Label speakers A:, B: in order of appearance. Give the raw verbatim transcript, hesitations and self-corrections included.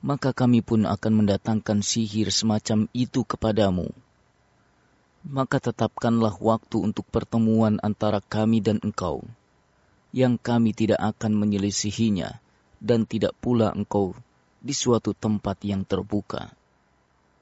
A: maka kami pun akan mendatangkan sihir semacam itu kepadamu. Maka tetapkanlah waktu untuk pertemuan antara kami dan engkau, yang kami tidak akan menyelisihinya, dan tidak pula engkau di suatu tempat yang terbuka.